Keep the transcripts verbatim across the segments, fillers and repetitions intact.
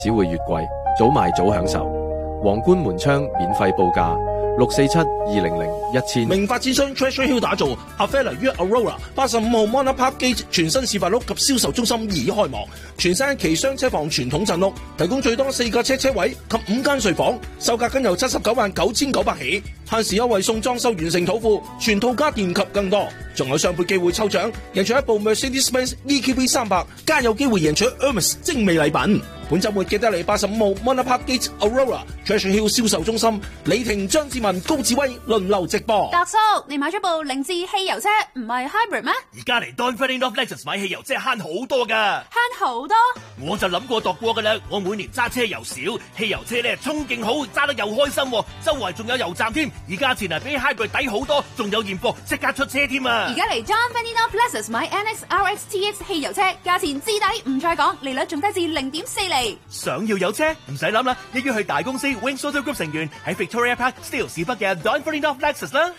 只會越貴，早買早享受。皇冠門窗免費報價六四七二零零一千。 名發展商 Treasure Hill 打造阿菲尼於 Aurora 八十五號 Monarch Park Gate 全新示範屋及銷售中心已開幕，全新一期雙車房傳統鎮屋，提供最多四架車車位及五間睡房，售價僅由七十九萬九千九百起，限時優惠送裝修完成土庫，全套家電及更多，仲有雙倍機會抽獎，贏取一部 Mercedes-Benz E Q B 三百，加有機會贏取 Hermes 精美禮品。本週末記得嚟八十五號 Monarch Park Gate Aurora Treasure Hill 銷售中心，李婷、張志文、高志威輪流直播。 達叔，你買咗部凌志汽油車，唔係 hybrid 咩？ 而家嚟 Don Ferdinand of Lexus 買汽油車慳好多噶， 慳好多。 我就諗過度過噶啦，我每年揸車又少，汽油車咧衝勁好，揸得又開心，周圍仲有油站添，而價錢啊比 hybrid 抵好多，仲有現貨即刻出車添啊！ 而家嚟 Don Ferdinand of Lexus 買 N X R X T X 汽油車，價錢至抵唔再講，利率仲低至零點四厘。 想要有車唔使諗啦，一於去大公司 Wings Auto Group 成員喺 Victoria Park Steele 市北嘅 Don Ferdinand of Lexus 啦。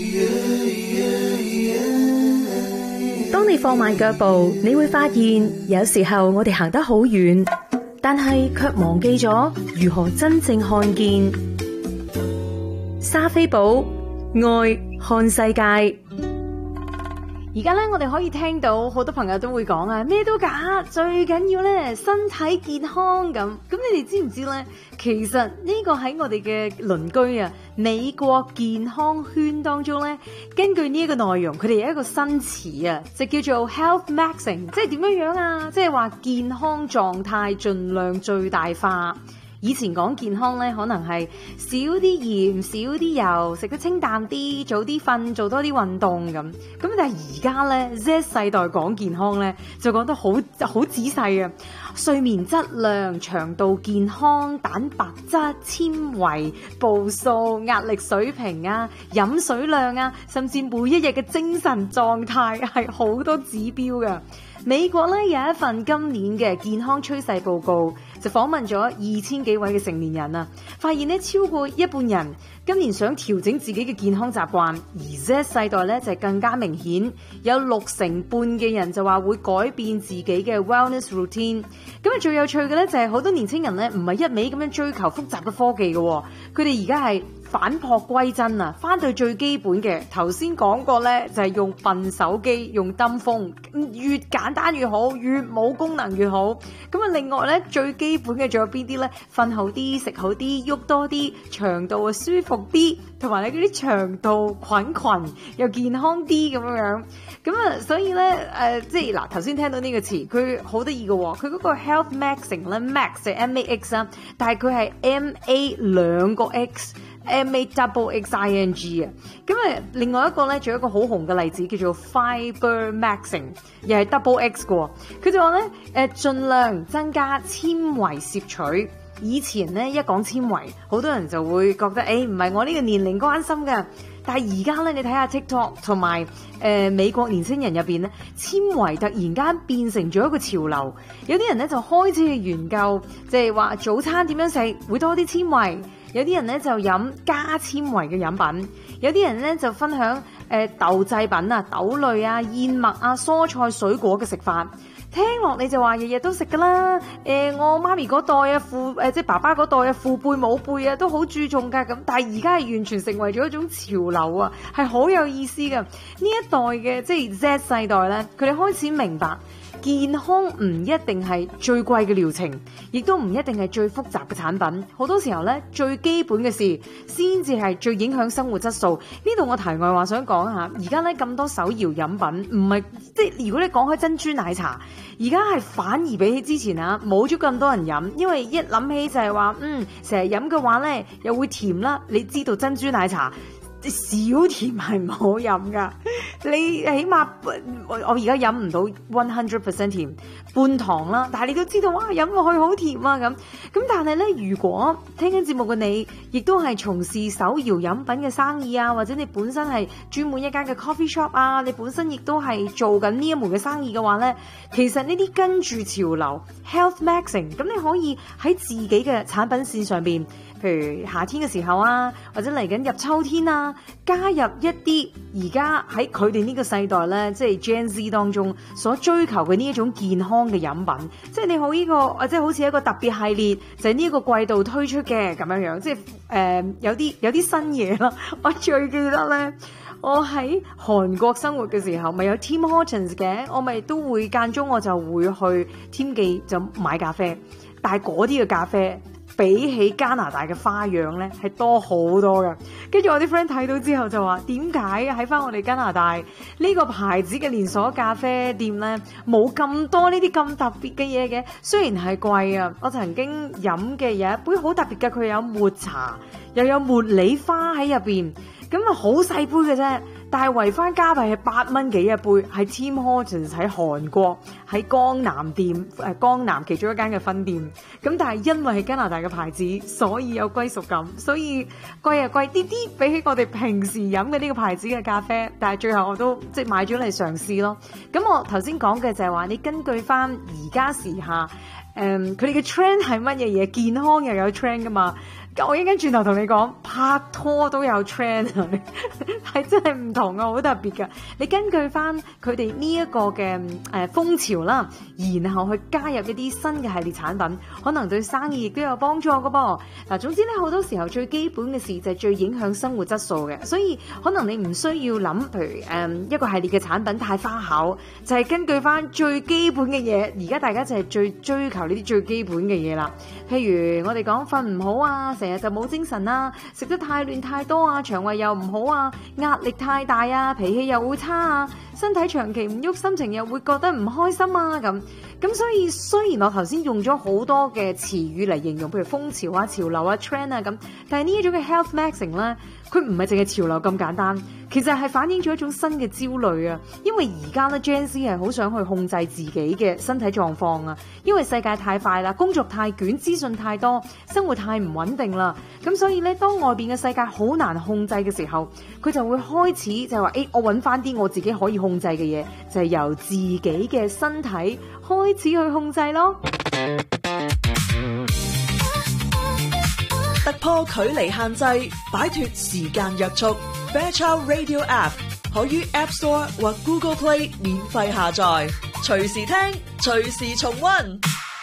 當你放慢腳步，你會發現有時候我哋行得好遠，但係卻忘記咗如何真正看見。莎菲寶愛看世界。而家咧，我哋可以聽到好多朋友都會講啊，咩都假，最緊要咧身體健康咁。咁你哋知唔知咧？其實呢個喺我哋嘅鄰居啊，美國健康圈當中咧，根據呢一個內容，佢哋有一個新詞啊，就叫做 health maxing，即係點樣樣啊？即係話健康狀態盡量最大化。以前講健康咧，可能係少啲鹽、少啲油，食得清淡啲，早啲瞓，做多啲運動咁。咁但係而家咧 Z 世代講健康咧，就講得好好仔細啊！睡眠質量、腸道健康、蛋白質、纖維、步數、壓力水平啊、飲水量啊，甚至每一日嘅精神狀態係好多指標㗎。美國咧有一份今年嘅健康趨勢報告，就訪問咗二千幾位嘅成年人啊，發現咧超過一半人今年想調整自己嘅健康習慣，而 Z 世代咧就更加明顯，有六成半嘅人就話會改變自己嘅 wellness routine。咁啊最有趣嘅咧就係好多年輕人咧唔係一味咁樣追求複雜嘅科技嘅，佢哋而家係返璞歸真啊，翻到最基本嘅。頭先講過咧，就係用笨手機，用燈風，越簡單越好，越冇功能越好。咁啊，另外咧最基本嘅仲有邊啲咧？瞓好啲，食好啲，喐多啲，腸道啊舒服啲，同埋你嗰啲腸道菌群又健康啲咁樣樣。咁啊，所以咧誒、呃，即係嗱頭先聽到呢個詞，佢好得意嘅喎，佢嗰個 health maxing 咧 ，max 係 M A X 啊，但係佢係 M A 兩個 X。M A double X I N G 啊，咁啊，另外一個咧，仲有一個好紅嘅例子叫做 Fiber Maxing， 又係 double X 嘅。佢就話咧，誒，盡量增加纖維攝取。以前咧一講纖維，好多人就會覺得，誒，唔係我呢個年齡關心嘅。但係而家咧，你睇下 TikTok 同埋誒美國年輕人入邊咧，纖維突然間變成咗一個潮流。有啲人咧就開始去研究，即係話早餐點樣食會多啲纖維。有啲人咧就飲加纖維嘅飲品，有啲人咧就分享誒、呃、豆製品啊、豆類啊、燕麥啊、蔬菜水果嘅食法。聽落你就話日日都食噶啦，誒、呃、我媽咪嗰代啊父誒、呃、即係爸爸嗰代啊父輩母輩啊都好注重噶咁，但係而家係完全成為咗一種潮流啊，係好有意思噶。呢一代嘅即係 Z 世代咧，佢哋開始明白。健康唔一定係最貴嘅療程，亦都唔一定係最複雜嘅產品。好多時候咧，最基本嘅事先至係最影響生活質素。呢度我題外話想講下，而家咧咁多手搖飲品，唔係即係如果你講開珍珠奶茶，而家係反而比起之前啊，冇咗咁多人飲，因為一諗起就係話，嗯，成日飲嘅話咧又會甜啦。你知道珍珠奶茶少甜係唔好飲噶，你起碼我我而家飲唔到one hundred percent甜，半糖啦，但係你都知道哇，飲落去好甜啊咁。咁但係咧，如果聽緊節目嘅你，亦都係從事手搖飲品嘅生意啊，或者你本身係專門一間嘅 coffee shop 啊，你本身亦都係做緊呢一門嘅生意嘅話咧，其實呢啲跟住潮流 health maxing， 咁你可以喺自己嘅產品線上邊。譬如夏天嘅時候啊，或者嚟緊入秋天啊，加入一啲而家喺佢佢哋呢個世代咧，即係 Gen Z 當中所追求嘅呢一種健康嘅飲品，即係你好呢、這個，即係好似一個特別系列，就係呢一個季度推出嘅咁樣樣，即係誒、呃、有啲有啲新嘢啦。我最記得咧，我喺韓國生活嘅時候，咪有 Tim Hortons 嘅，我咪都會間中我就會去添記就買咖啡，但係嗰啲嘅咖啡比起加拿大嘅花樣咧係多好多嘅。跟住我啲 friend 睇到之後就話：點解喺翻我哋加拿大呢個牌子嘅連鎖咖啡店咧冇咁多呢啲咁特別嘅嘢嘅？雖然係貴啊，我曾經飲嘅有一杯好特別嘅，佢有抹茶又有茉莉花喺入邊，咁啊好細杯嘅啫。但係圍翻加幣係八蚊幾一杯，係 Tim Hortons 喺韓國喺江南店誒江南其中一間嘅分店。咁但係因為係加拿大嘅牌子，所以有歸屬感，所以貴啊貴啲啲，比起我哋平時飲嘅呢個牌子嘅咖啡。但係最後我都即係買咗嚟嘗試咯。咁我頭先講嘅就係話，你根據翻而家時下誒佢哋嘅 trend 係乜嘢嘢，健康又有 trend 噶嘛。我一陣間轉頭同你講，拍拖都有 trend 係真係唔同啊，好特別噶。你根據翻佢哋呢一個嘅誒、呃、風潮啦，然後去加入一啲新嘅系列產品，可能對生意亦都有幫助噶噃。嗱，總之咧，好多時候最基本嘅事就係最影響生活質素嘅，所以可能你唔需要諗，譬如誒、嗯、一個系列嘅產品太花巧，就係、是、根據翻最基本嘅嘢。而家大家就係最追求呢啲最基本嘅嘢啦。譬如我哋講瞓唔好啊，成日就冇精神啊，食得太亂太多啊，腸胃又唔好啊，壓力太大啊，脾氣又會差啊，身體長期唔喐，心情又會覺得唔開心啊咁。咁所以雖然我頭先用咗好多嘅詞語嚟形容，譬如風潮啊、潮流啊、trend 啊咁，但係呢一種嘅 health maxing 咧，佢唔係淨係潮流咁簡單，其實係反映咗一種新嘅焦慮啊。因為而家咧 Gen Z 係好想去控制自己嘅身體狀況啊，因為世界太快啦，工作太捲，資訊太多，生活太唔穩定啦。咁所以咧，當外邊嘅世界好難控制嘅時候，佢就會開始就係話：誒，我揾翻啲我自己可以控制嘅嘢，就係由自己嘅身體開始去控制咯。 突破距離限制，擺脫時間約束。Fairchild Radio App 可於 App Store 或 Google Play 免費下載，隨時聽，隨時重溫。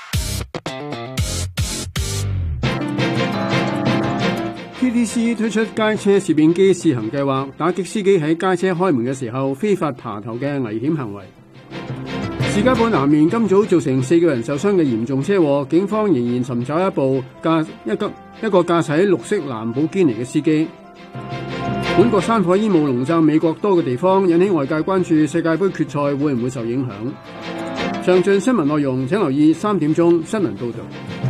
T D C 推出街車攝影機試行計劃，打擊司機喺街車開門嘅時候非法爬頭嘅危險行為。士嘉堡南面今早造成四個人受傷嘅嚴重車禍，警方仍然尋找一部駕一個一個駕駛綠色蘭博基尼嘅司機。本國山火煙霧籠罩美國多個地方，引起外界關注世界盃決賽會唔會受影響。詳盡新聞內容請留意三點鐘新聞報道。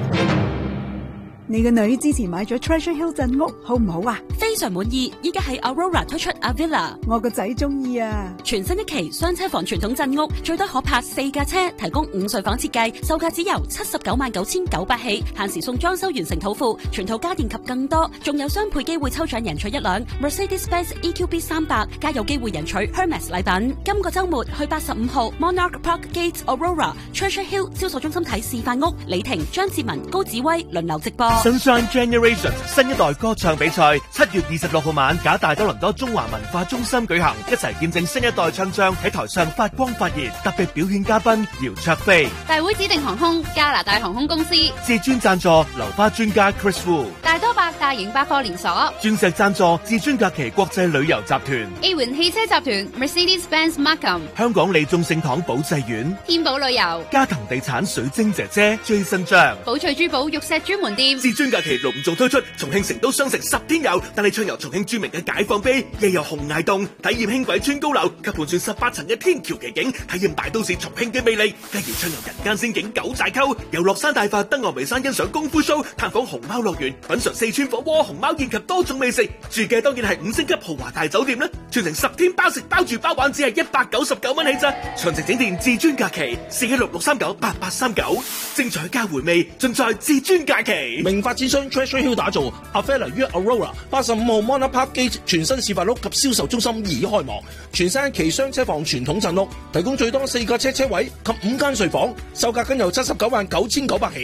你個女之前買咗 Treasure Hill 鎮屋，好唔好啊？ 非常滿意，依家喺 Aurora 推出 Avila， 我個仔中意啊！ 全新一期雙車房傳統鎮屋，最多可泊四架車，提供五睡房設計，售價只由七十九萬九千九百起，限時送裝修完成土庫，全套家電及更多，仲有雙倍機會抽獎贏取一輛 Mercedes-Benz E Q B 三百，加有機會贏取 Hermes 禮品。今個周末去八十五號 Monarch Park Gate Aurora Treasure Hill 銷售中心睇示範屋，李婷、張志文、高子威輪流直播。 Sunshine Generation 新一代歌唱比賽七月二十六號晚，假大多倫多中華文化中心舉行，一齊見證新一代唱將喺台上發光發熱。特別表演嘉賓姚焯菲， 大會指定航空加拿大航空公司， 至尊贊助流花專家 Chris Wu， 大多百大型百貨連鎖， 鑽石贊助至尊假期國際旅遊集團， A 環汽車集團 Mercedes-Benz Markham， 香港利眾聖堂保濟院， 天寶旅遊， 嘉騰地產水晶姐姐 Jason 張， 寶翠珠寶玉石專門店， 至尊假期隆重推出重慶成都雙城十天遊，帶你暢遊重慶著名嘅解放碑，夜遊洪崖洞，體驗輕軌穿高樓及盤旋十八層嘅天橋奇景，體驗大都市重慶嘅魅力，繼而暢遊人間仙境九寨溝，遊樂山大佛登岸眉山欣賞功夫 show， 探訪熊貓樂園，品嘗四川火鍋熊貓宴及多種美食，住嘅當然係五星級豪華大酒店啦，全程十天包食包住包玩，只係一百九十九蚊起咋，詳情請電至尊假期四一六六三九八八三九，精彩加回味盡在至尊假期。 明發諮詢 Treasure Hill 打造 Avila 於 Aurora 八十五號 Monarch Park Gate 全新示範屋及銷售中心已開幕，全新一期雙車房傳統鎮屋，提供最多四個車車位及五間睡房，售價僅由七十九萬九千九百起，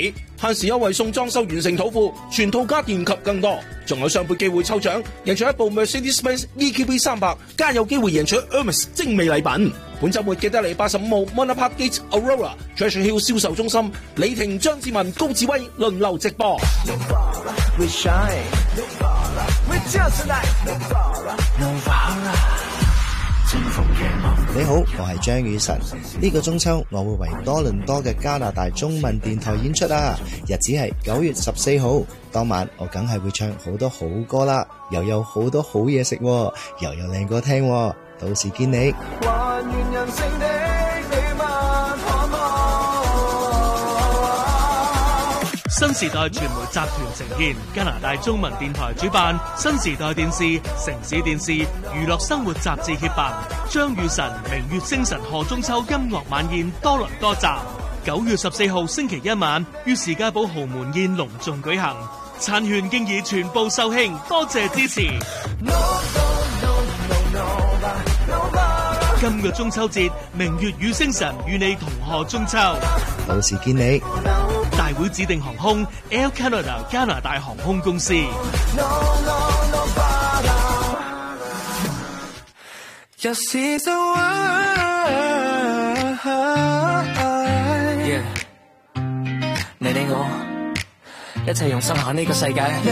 限時優惠送裝修完成土庫，全套家電及更多。仲有雙倍機會抽獎，贏取一部 Mercedes-Benz E Q B 三百，加有機會贏取 Hermes 精美禮品。本週末記得嚟八十五號 Mona Park Gate Aurora Treasure Hill 銷售中心，李婷、張志文、高志威輪流直播。 你好，我係張雨晨。呢個中秋我會為多倫多嘅加拿大中文電台演出啊！日子係九月十四號，當晚我梗係會唱好多好歌啦，又有好多好嘢食，又有靚歌聽，到時見你。 新時代傳媒集團呈現，加拿大中文電台主辦，新時代電視、城市電視、娛樂生活雜誌協辦，張雨晨明月星辰賀中秋音樂晚宴多倫多站，九月十四號星期一晚於士嘉堡豪門宴隆重舉行，餐券經已全部售罄，多謝支持。今個中秋節，明月與星辰與你同賀中秋， 到時見你。 大會指定航空 Air Canada 加拿大航空公司。 又是就愛，你你我一齊用心下呢個世界。